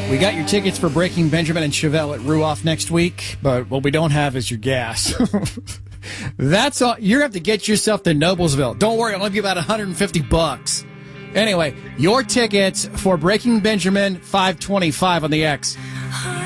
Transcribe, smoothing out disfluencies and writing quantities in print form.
We got your tickets for Breaking Benjamin and Chevelle at Ruoff next week, but what we don't have is your gas. That's all. You're going to have to get yourself to Noblesville. Don't worry, I'll give you about $150. Anyway, your tickets for Breaking Benjamin 525 on the X.